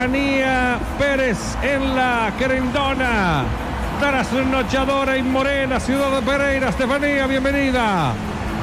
Estefanía Pérez en la querendona, trasnochadora y morena ciudad de Pereira. Estefanía, bienvenida.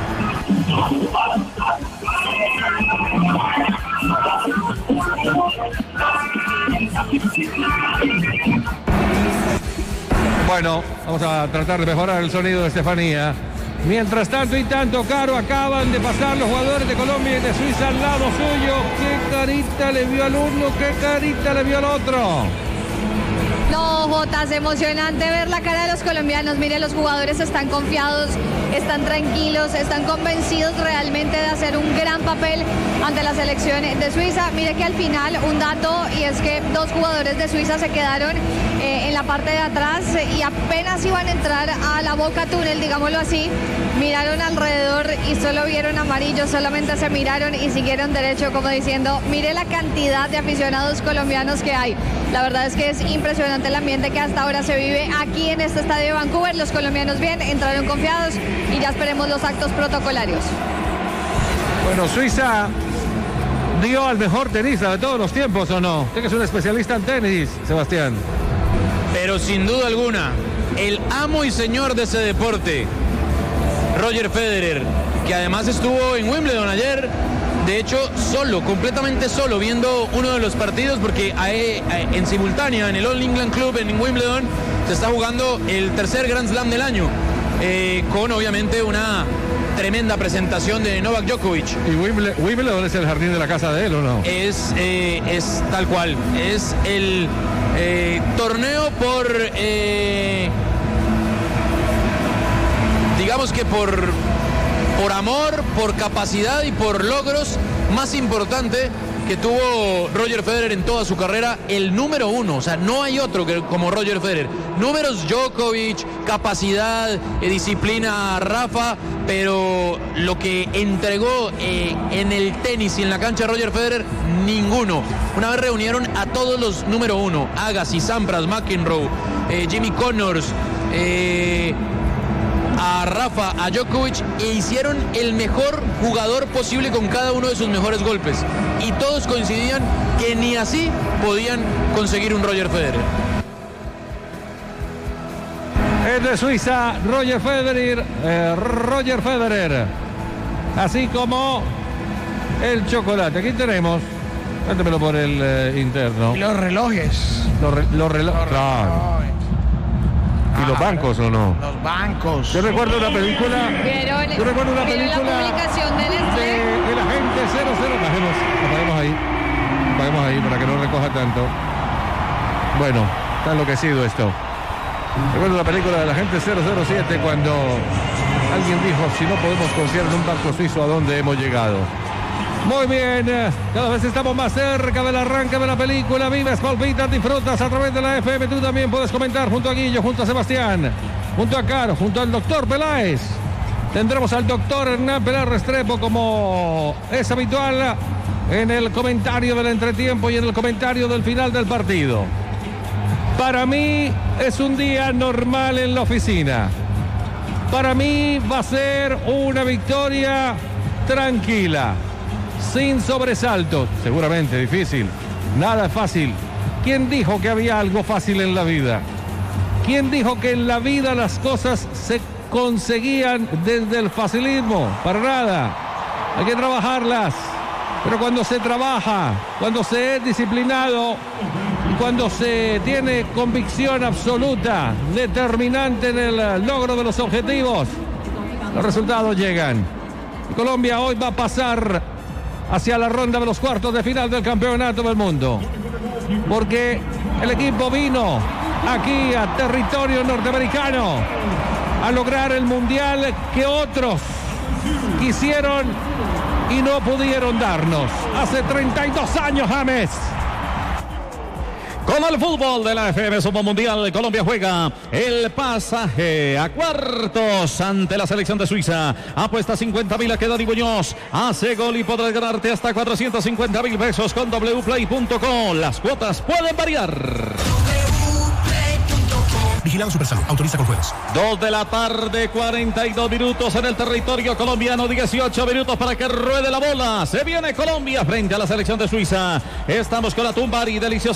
Bueno, vamos a tratar de mejorar el sonido de Estefanía. Mientras tanto y tanto, Caro, acaban de pasar los jugadores de Colombia y de Suiza al lado suyo. ¿Qué carita le vio al uno? ¿Qué carita le vio al otro? No, Jota, es emocionante ver la cara de los colombianos. Mire, los jugadores están confiados, están tranquilos, están convencidos realmente de hacer un gran papel ante la selección de Suiza. Mire que al final, un dato, y es que dos jugadores de Suiza se quedaron en la parte de atrás y apenas iban a entrar a la boca túnel, digámoslo así, miraron alrededor y solo vieron amarillo, solamente se miraron y siguieron derecho, como diciendo, mire la cantidad de aficionados colombianos que hay. La verdad es que es impresionante el ambiente que hasta ahora se vive aquí en este estadio de Vancouver. Los colombianos bien, entraron confiados y ya esperemos los actos protocolarios. Bueno, Suiza dio al mejor tenista de todos los tiempos, ¿o no? Usted que es un especialista en tenis, Sebastián. Pero sin duda alguna, el amo y señor de ese deporte, Roger Federer, que además estuvo en Wimbledon ayer, de hecho solo, completamente solo, viendo uno de los partidos, porque en simultánea en el All England Club en Wimbledon se está jugando el tercer Grand Slam del año, con obviamente una tremenda presentación de Novak Djokovic. ¿Y Wimbledon es el jardín de la casa de él, o no? Es tal cual, es el torneo por digamos que por amor, por capacidad y por logros más importante que tuvo Roger Federer en toda su carrera, el número uno. O sea, no hay otro como Roger Federer. Números Djokovic, capacidad, disciplina Rafa, pero lo que entregó en el tenis y en la cancha Roger Federer, ninguno. Una vez reunieron a todos los número uno, Agassi, Sampras, McEnroe, Jimmy Connors, a Rafa, a Djokovic, e hicieron el mejor jugador posible con cada uno de sus mejores golpes. Y todos coincidían que ni así podían conseguir un Roger Federer. Es de Suiza, Roger Federer. Así como el chocolate. Aquí tenemos, cuéntemelo por el interno. Y los relojes. Los relojes. Claro. ¿Y los bancos o no? Los bancos. Yo recuerdo una película. Yo recuerdo una película la publicación del de la gente 00. Bajemos ahí para que no recoja tanto. Bueno, está enloquecido esto. Recuerdo la película de la gente 007 cuando alguien dijo, si no podemos confiar en un banco suizo, ¿a dónde hemos llegado? Muy bien, cada vez estamos más cerca del arranque de la película. Vives, palpitas, disfrutas a través de la FM. Tú también puedes comentar junto a Guillo, junto a Sebastián, junto a Caro, junto al doctor Peláez. Tendremos al doctor Hernán Peláez Restrepo, como es habitual, en el comentario del entretiempo y en el comentario del final del partido. Para mí es un día normal en la oficina. Para mí va a ser una victoria tranquila, sin sobresaltos. Seguramente difícil, nada es fácil. ¿Quién dijo que había algo fácil en la vida? ¿Quién dijo que en la vida las cosas se conseguían desde el facilismo? Para nada, hay que trabajarlas. Pero cuando se trabaja, cuando se es disciplinado, cuando se tiene convicción absoluta, determinante en el logro de los objetivos, los resultados llegan. Colombia hoy va a pasar hacia la ronda de los cuartos de final del campeonato del mundo, porque el equipo vino aquí a territorio norteamericano a lograr el mundial que otros quisieron y no pudieron darnos. Hace 32 años, James. Con el fútbol de la FM Super Mundial, Colombia juega el pasaje a cuartos ante la selección de Suiza. Apuesta 50.000 a que Dani Muñoz hace gol y podrás ganarte hasta 450.000 pesos con wplay.com. Las cuotas pueden variar. wplay.com Vigilado Supersalud. Autoriza con juegos. 2 de la tarde, 42 minutos en el territorio colombiano, 18 minutos para que ruede la bola. Se viene Colombia frente a la selección de Suiza. Estamos con la Tumbari, deliciosa